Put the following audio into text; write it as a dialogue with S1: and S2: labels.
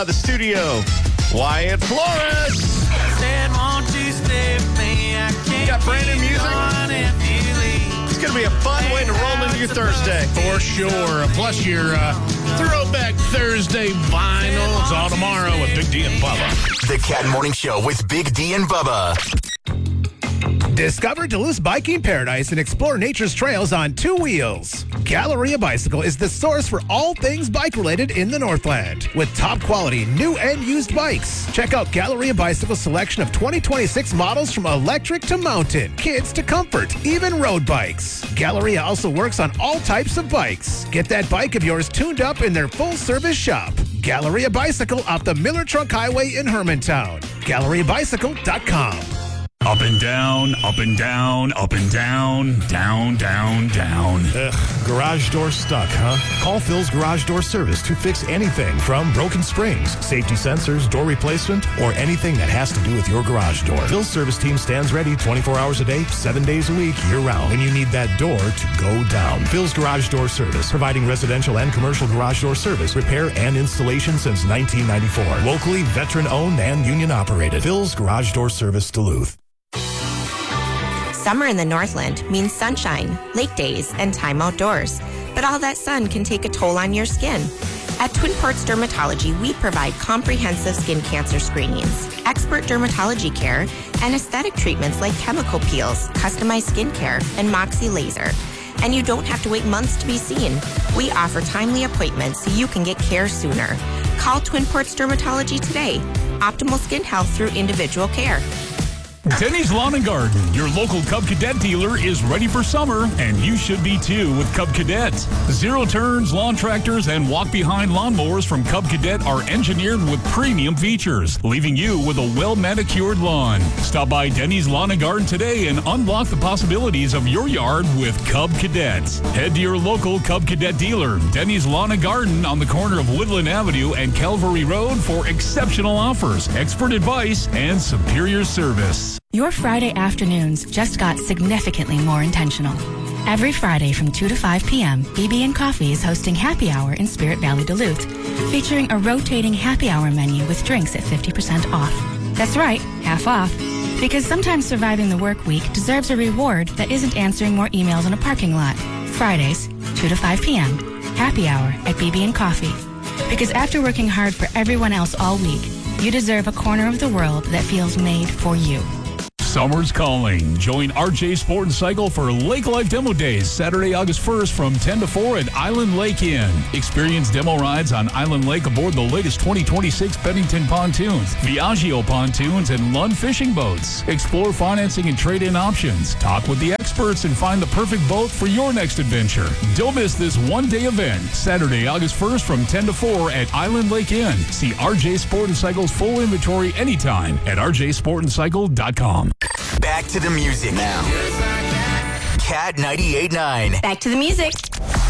S1: The studio, Wyatt Flores.
S2: Said, won't you stay with me? I can't
S1: Got brand new music. It's going to be a fun way to roll into your Thursday.
S3: For sure. Plus your Throwback Thursday vinyl. It's all tomorrow with Big D and Bubba.
S4: The Cat Morning Show with Big D and Bubba.
S5: Discover Duluth biking paradise and explore nature's trails on two wheels. Galleria Bicycle is the source for all things bike-related in the Northland. With top-quality new and used bikes. Check out Galleria Bicycle's selection of 2026 models from electric to mountain, kids to comfort, even road bikes. Galleria also works on all types of bikes. Get that bike of yours tuned up in their full-service shop. Galleria Bicycle off the Miller Truck Highway in Hermantown. GalleriaBicycle.com.
S6: Up and down, up and down, up and down, down, down, down.
S7: Ugh, garage door stuck, huh? Call Phil's Garage Door Service to fix anything from broken springs, safety sensors, door replacement, or anything that has to do with your garage door. Phil's service team stands ready 24 hours a day, 7 days a week, year-round, when you need that door to go down. Phil's Garage Door Service, providing residential and commercial garage door service, repair, and installation since 1994. Locally, veteran-owned and union-operated. Phil's Garage Door Service, Duluth.
S8: Summer in the Northland means sunshine, lake days, and time outdoors. But all that sun can take a toll on your skin. At Twin Ports Dermatology, we provide comprehensive skin cancer screenings, expert dermatology care, and aesthetic treatments like chemical peels, customized skin care, and Moxie laser. And you don't have to wait months to be seen. We offer timely appointments so you can get care sooner. Call Twin Ports Dermatology today. Optimal skin health through individual care.
S6: Denny's Lawn and Garden, your local Cub Cadet dealer, is ready for summer, and you should be too with Cub Cadet. Zero turns, lawn tractors, and walk-behind lawnmowers from Cub Cadet are engineered with premium features, leaving you with a well-manicured lawn. Stop by Denny's Lawn and Garden today and unlock the possibilities of your yard with Cub Cadet. Head to your local Cub Cadet dealer, Denny's Lawn and Garden, on the corner of Woodland Avenue and Calvary Road for exceptional offers, expert advice, and superior service.
S9: Your Friday afternoons just got significantly more intentional. Every Friday from 2 to 5 p.m., BB & Coffee is hosting Happy Hour in Spirit Valley, Duluth, featuring a rotating happy hour menu with drinks at 50% off. That's right, half off. Because sometimes surviving the work week deserves a reward that isn't answering more emails in a parking lot. Fridays, 2 to 5 p.m., Happy Hour at BB & Coffee. Because after working hard for everyone else all week, you deserve a corner of the world that feels made for you.
S6: Summer's calling. Join RJ Sport and Cycle for Lake Life Demo Days, Saturday, August 1st from 10 to 4 at Island Lake Inn. Experience demo rides on Island Lake aboard the latest 2026 Bennington pontoons, Viaggio pontoons, and Lund fishing boats. Explore financing and trade-in options. Talk with the experts and find the perfect boat for your next adventure. Don't miss this one-day event, Saturday, August 1st from 10 to 4 at Island Lake Inn. See RJ Sport and Cycle's full inventory anytime at rjsportandcycle.com.
S4: Back to the music now. Cat 98.9.
S8: Back to the music.